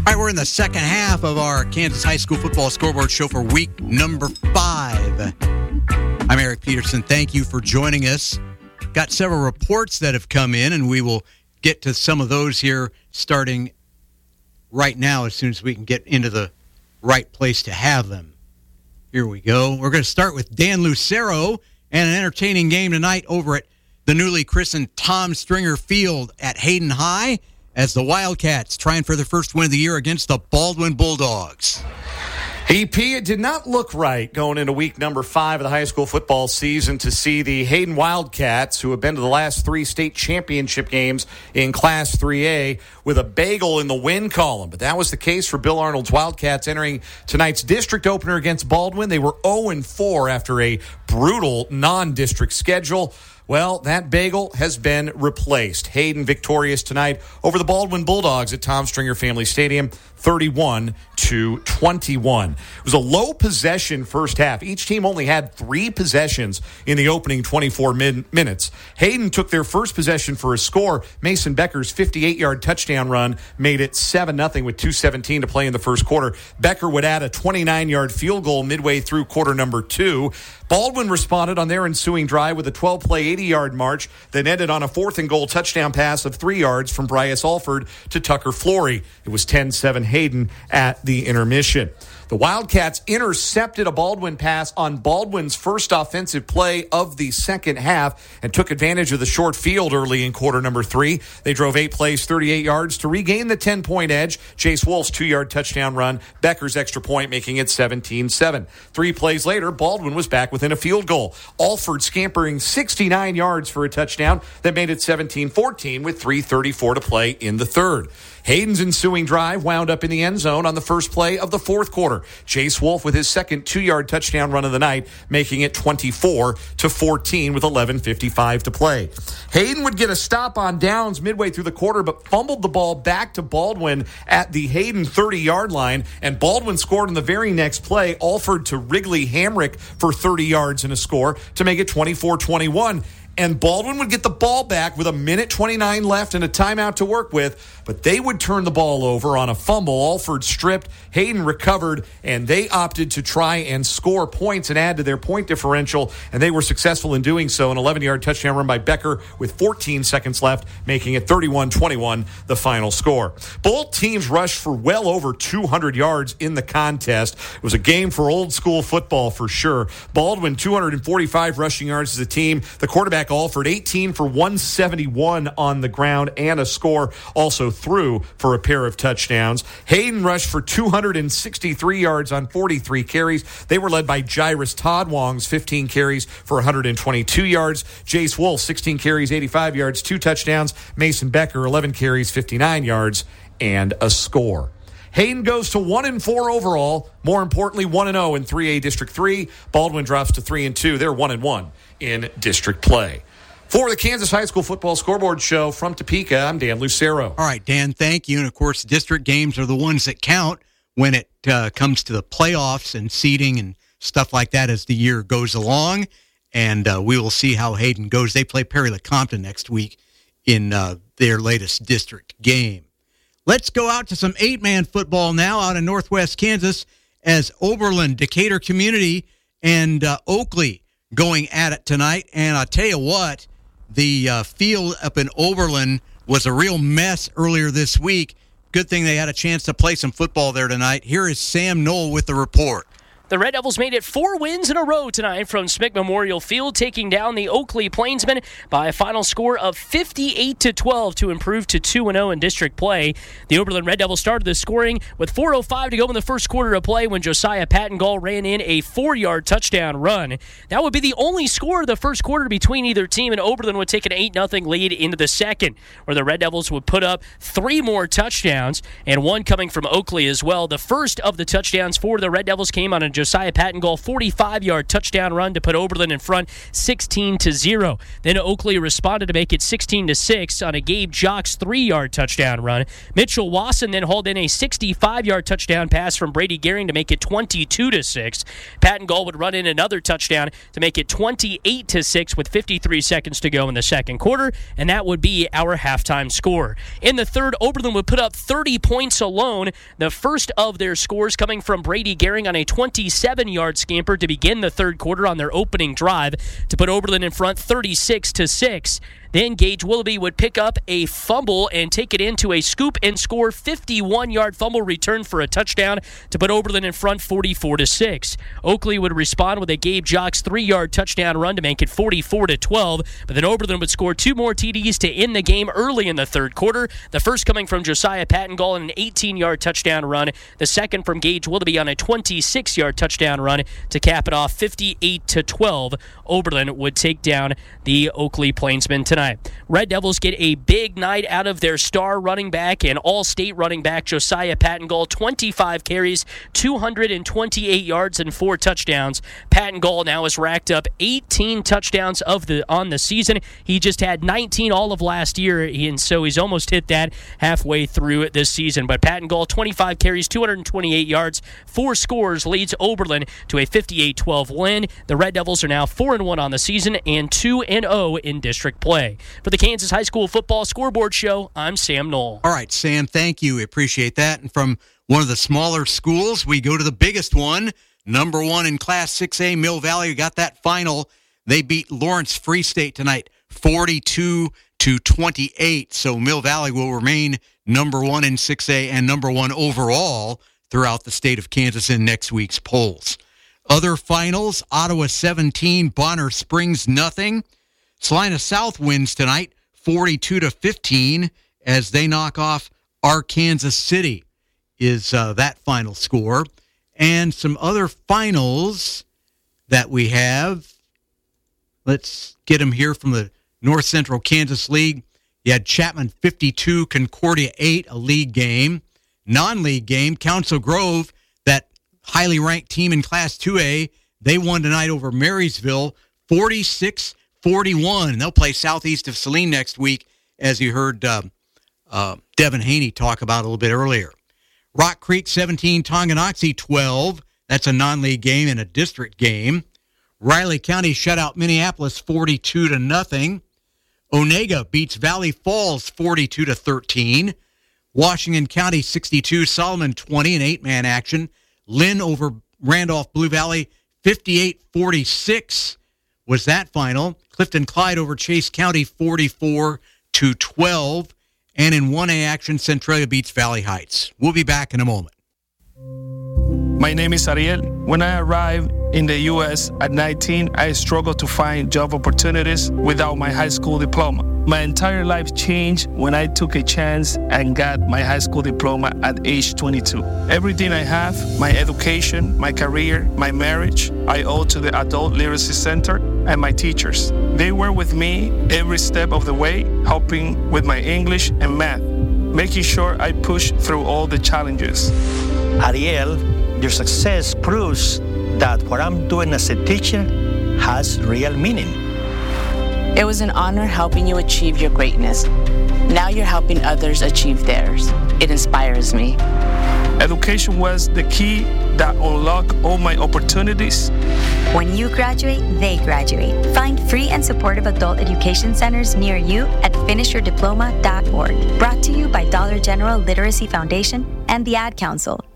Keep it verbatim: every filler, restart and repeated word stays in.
All right, we're in the second half of our Kansas High School Football Scoreboard Show for week number five. I'm Eric Peterson. Thank you for joining us. Got several reports that have come in, and we will get to some of those here starting right now as soon as we can get into the right place to have them. Here we go. We're going to start with Dan Lucero and an entertaining game tonight over at the newly christened Tom Stringer Field at Hayden High, as the Wildcats trying for their first win of the year against the Baldwin Bulldogs. E P, it did not look right going into week number five of the high school football season to see the Hayden Wildcats, who have been to the last three state championship games in Class three A, with a bagel in the win column. But that was the case for Bill Arnold's Wildcats entering tonight's district opener against Baldwin. They were oh and four after a brutal non-district schedule. Well, that bagel has been replaced. Hayden victorious tonight over the Baldwin Bulldogs at Tom Stringer Family Stadium, thirty-one to twenty-one. It was a low possession first half. Each team only had three possessions in the opening twenty-four min- minutes. Hayden took their first possession for a score. Mason Becker's fifty-eight-yard touchdown run made it seven nothing with two seventeen to play in the first quarter. Becker would add a twenty-nine-yard field goal midway through quarter number two. Baldwin responded on their ensuing drive with a twelve-play, eighty-yard march that ended on a fourth and goal touchdown pass of three yards from Bryce Alford to Tucker Flory. It was ten seven Hayden at the intermission. The Wildcats intercepted a Baldwin pass on Baldwin's first offensive play of the second half and took advantage of the short field early in quarter number three. They drove eight plays, thirty-eight yards to regain the ten-point edge. Chase Wolf's two-yard touchdown run, Becker's extra point, making it seventeen seven. Three plays later, Baldwin was back within a field goal. Alford scampering sixty-nine yards for a touchdown that made it seventeen fourteen with three thirty-four to play in the third. Hayden's ensuing drive wound up in the end zone on the first play of the fourth quarter. Chase Wolf with his second two-yard touchdown run of the night, making it twenty-four to fourteen with eleven fifty-five to play. Hayden would get a stop on downs midway through the quarter, but fumbled the ball back to Baldwin at the Hayden thirty-yard line, and Baldwin scored in the very next play, Alford to Wrigley Hamrick for thirty yards and a score to make it twenty-four twenty-one. And Baldwin would get the ball back with a minute twenty-nine left and a timeout to work with, but they would turn the ball over on a fumble. Alford stripped, Hayden recovered, and they opted to try and score points and add to their point differential, and they were successful in doing so. An eleven-yard touchdown run by Becker with fourteen seconds left, making it thirty-one twenty-one, the final score. Both teams rushed for well over two hundred yards in the contest. It was a game for old school football for sure. Baldwin, two hundred forty-five rushing yards as a team. The quarterback Alford, eighteen for one seventy-one on the ground and a score, also threw for a pair of touchdowns. Hayden rushed for two hundred sixty-three yards on forty-three carries. They were led by Jairus Todd-Wongs, fifteen carries for one hundred twenty-two yards. Jace Wolf, sixteen carries, eighty-five yards, two touchdowns. Mason Becker, eleven carries, fifty-nine yards, and a score. Hayden goes to one and four overall. More importantly, one and oh in three A District three. Baldwin drops to three and two. They're one and one in district play. For the Kansas High School Football Scoreboard Show from Topeka, I'm Dan Lucero. All right, Dan, thank you. And, of course, district games are the ones that count when it uh, comes to the playoffs and seeding and stuff like that as the year goes along. And uh, we will see how Hayden goes. They play Perry Lecompton next week in uh, their latest district game. Let's go out to some eight-man football now out in northwest Kansas as Oberlin, Decatur Community, and uh, Oakley going at it tonight. And I'll tell you what, the uh, field up in Oberlin was a real mess earlier this week. Good thing they had a chance to play some football there tonight. Here is Sam Knoll with the report. The Red Devils made it four wins in a row tonight from Smick Memorial Field, taking down the Oakley Plainsmen by a final score of fifty-eight to twelve to improve to two and oh in district play. The Oberlin Red Devils started the scoring with four oh five to go in the first quarter of play when Josiah Pattengall ran in a four-yard touchdown run. That would be the only score of the first quarter between either team, and Oberlin would take an eight nothing lead into the second, where the Red Devils would put up three more touchdowns, and one coming from Oakley as well. The first of the touchdowns for the Red Devils came on a Josiah Pattengall forty-five-yard touchdown run to put Oberlin in front sixteen to zero. Then Oakley responded to make it sixteen to six on a Gabe Jocks three-yard touchdown run. Mitchell Wasson then hauled in a sixty-five-yard touchdown pass from Brady Gehring to make it twenty-two to six. Pattengall would run in another touchdown to make it twenty-eight to six with fifty-three seconds to go in the second quarter, and that would be our halftime score. In the third, Oberlin would put up thirty points alone, the first of their scores coming from Brady Gehring on a twenty-seven-yard scamper to begin the third quarter on their opening drive to put Oberlin in front thirty-six to six. Then Gage Willoughby would pick up a fumble and take it into a scoop and score fifty-one-yard fumble return for a touchdown to put Oberlin in front forty-four to six. Oakley would respond with a Gabe Jocks three-yard touchdown run to make it forty-four to twelve, but then Oberlin would score two more T Ds to end the game early in the third quarter. The first coming from Josiah Pattengall on an eighteen-yard touchdown run, the second from Gage Willoughby on a twenty-six-yard touchdown run to cap it off fifty-eight to twelve. Oberlin would take down the Oakley Plainsmen tonight. Red Devils get a big night out of their star running back and all-state running back Josiah Pattengall, twenty-five carries, two hundred twenty-eight yards, and four touchdowns. Pattengall now has racked up eighteen touchdowns of the on the season. He just had nineteen all of last year, and so he's almost hit that halfway through this season. But Pattengall, twenty-five carries, two hundred twenty-eight yards, four scores, leads Oberlin to a fifty-eight twelve win. The Red Devils are now four and one on the season and two and oh in district play. For the Kansas High School Football Scoreboard Show, I'm Sam Knoll. All right, Sam, thank you. We appreciate that. And from one of the smaller schools, we go to the biggest one. Number one in Class six A, Mill Valley got that final. They beat Lawrence Free State tonight, forty-two to twenty-eight. So Mill Valley will remain number one in six A and number one overall throughout the state of Kansas in next week's polls. Other finals, Ottawa seventeen, Bonner Springs nothing. Salina South wins tonight, forty-two to fifteen, as they knock off Arkansas City, is uh, that final score. And some other finals that we have. Let's get them here from the North Central Kansas League. You had Chapman fifty-two, Concordia eight, a league game. Non-league game, Council Grove, that highly ranked team in Class two A, they won tonight over Marysville, forty-six forty-one. They'll play southeast of Saline next week, as you heard uh, uh, Devin Haney talk about a little bit earlier. Rock Creek seventeen, Tonganoxie twelve. That's a non-league game and a district game. Riley County shut out Minneapolis forty-two to nothing. Onega beats Valley Falls forty-two to thirteen. Washington County sixty-two, Solomon twenty, an eight-man action. Lynn over Randolph Blue Valley fifty-eight forty-six was that final. Clifton Clyde over Chase County forty-four to twelve. And in one A action, Centralia beats Valley Heights. We'll be back in a moment. My name is Ariel. When I arrived in the U S at nineteen, I struggled to find job opportunities without my high school diploma. My entire life changed when I took a chance and got my high school diploma at age twenty-two. Everything I have, my education, my career, my marriage, I owe to the Adult Literacy Center and my teachers. They were with me every step of the way, helping with my English and math, making sure I pushed through all the challenges. Ariel, your success proves that what I'm doing as a teacher has real meaning. It was an honor helping you achieve your greatness. Now you're helping others achieve theirs. It inspires me. Education was the key that unlocked all my opportunities. When you graduate, they graduate. Find free and supportive adult education centers near you at finish your diploma dot org. Brought to you by Dollar General Literacy Foundation and the Ad Council.